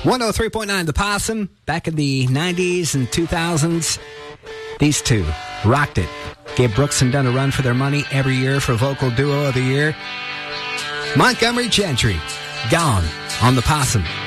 103.9 The Possum. Back in the 90s and 2000s, these two rocked it. Gave Brooks and Dunn a run for their money every year for Vocal Duo of the Year. Montgomery Gentry, Gone on The Possum.